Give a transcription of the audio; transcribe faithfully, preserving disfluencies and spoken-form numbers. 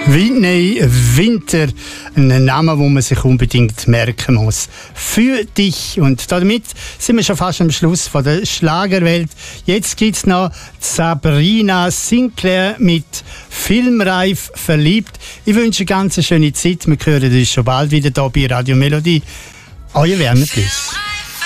Whitney Winter, ein Name, den man sich unbedingt merken muss. Für dich. Und damit sind wir schon fast am Schluss von der Schlagerwelt. Jetzt gibt es noch Sabrina Sinclair mit Filmreif verliebt. Ich wünsche eine ganz schöne Zeit. Wir hören uns schon bald wieder hier bei Radio Melodie. Euer Werner Plus.